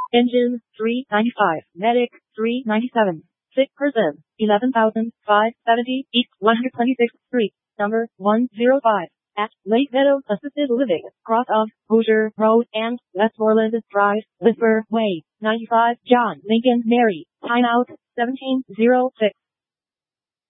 Engine 395, Medic 397, sick person 11,570 East 126th Street, number 105, at Lake Meadow Assisted Living, cross of Hoosier Road and Westmoreland Drive, Whisper Way, 95 John Lincoln Mary, timeout 1706.